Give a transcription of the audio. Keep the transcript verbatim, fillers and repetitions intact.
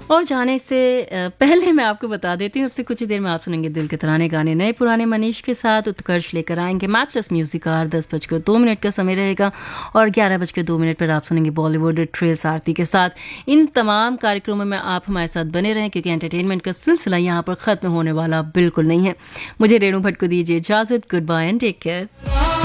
और जाने से अ, पहले मैं आपको बता देती हूँ, अब से कुछ ही देर में आप सुनेंगे दिल के तराने गाने नए पुराने मनीष के साथ। उत्कर्ष लेकर आएंगे मैचलेस म्यूजिक आर दस बजकर दो मिनट का समय रहेगा और ग्यारह बजकर दो मिनट पर आप सुनेंगे बॉलीवुड ट्रेल्स आरती के साथ। इन तमाम कार्यक्रमों में आप हमारे साथ बने रहें क्योंकि एंटरटेनमेंट का सिलसिला यहाँ पर खत्म होने वाला बिल्कुल नहीं है। मुझे रेणु भट्ट को दीजिए इजाजत। Good bye and take care.